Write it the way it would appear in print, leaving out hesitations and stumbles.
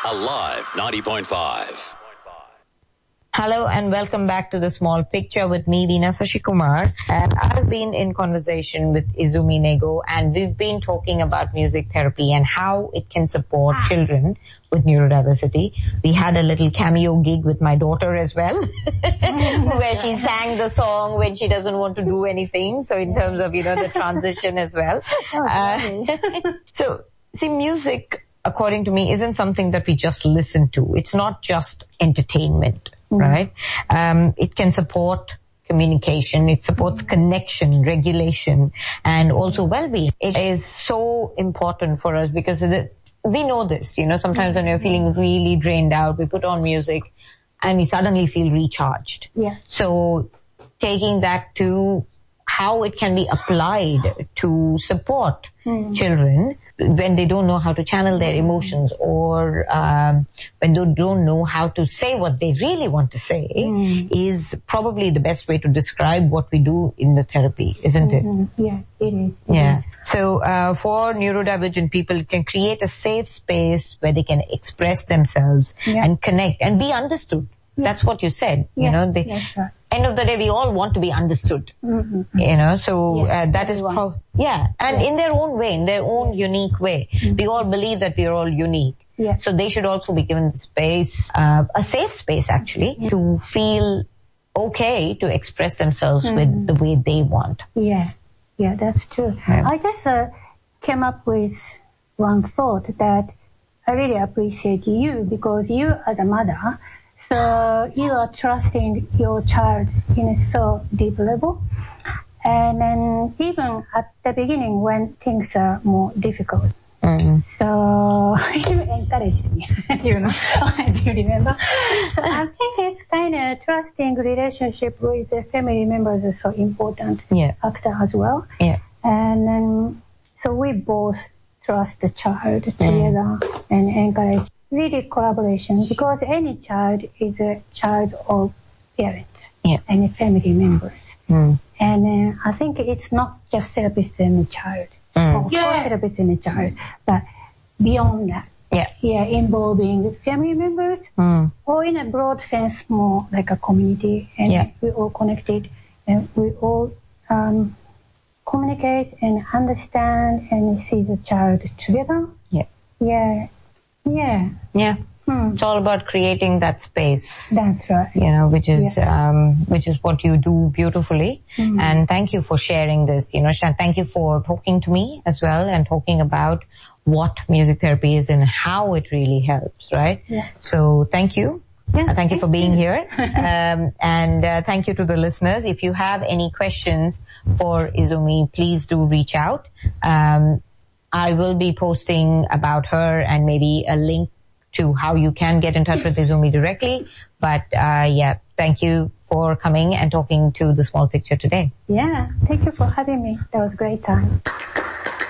Alive 90.5. Hello and welcome back to The Small Picture with me, Veena Sashikumar. And I've been in conversation with Izumi Nego, and we've been talking about music therapy and how it can support children with neurodiversity. We had a little cameo gig with my daughter as well, where she sang the song when she doesn't want to do anything. So in terms of, the transition as well. So, see, music, according to me, isn't something that we just listen to. It's not just entertainment. Right? It can support communication. It supports connection, regulation, and also well-being. It is so important for us because we know this, sometimes when we're feeling really drained out, we put on music and we suddenly feel recharged. Yeah. So taking that to how it can be applied to support children when they don't know how to channel their emotions or when they don't know how to say what they really want to say is probably the best way to describe what we do in the therapy, isn't it? Yeah, it is. It is. So for neurodivergent people, it can create a safe space where they can express themselves and connect and be understood. That's what you said. That's right. End of the day, we all want to be understood, so that is and in their own way, in their own unique way. We all believe that we are all unique. Yeah. So they should also be given the space, a safe space actually, to feel okay to express themselves with the way they want. Yeah, that's true. Yeah. I just came up with one thought that I really appreciate you because you as a mother, so you are trusting your child in a so deep level. And then even at the beginning when things are more difficult. So you encouraged me, do you remember? So I think it's kind of trusting relationship with the family members is so important factor as well. Yeah. And then, so we both trust the child together and encourage really collaboration because any child is a child of parents and family members. And I think it's not just therapist and a child, or therapist and a child, but beyond that. Involving family members, or in a broad sense, more like a community, and we all connected, and we all communicate and understand and see the child together. It's all about creating that space. That's right. Which is what you do beautifully. And thank you for sharing this. Thank you for talking to me as well and talking about what music therapy is and how it really helps, right? Yeah. So thank you. Thank you for being here. And thank you to the listeners. If you have any questions for Izumi, please do reach out. I will be posting about her and maybe a link to how you can get in touch with Izumi directly. But thank you for coming and talking to The Small Picture today. Yeah, thank you for having me. That was a great time.